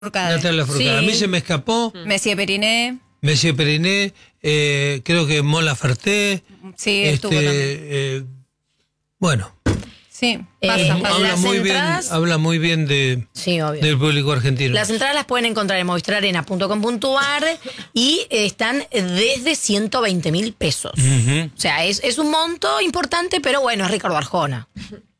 Natalia Lafourcade. A mí se me escapó. Messier Periné. Messier Periné, creo que Mon Laferte. Sí, estuvo también. Bueno. Sí, pasa. Habla muy bien del público argentino. Las entradas las pueden encontrar en movistararena.com.ar y están desde 120.000 pesos. O sea, es un monto importante, pero bueno, es Ricardo Arjona.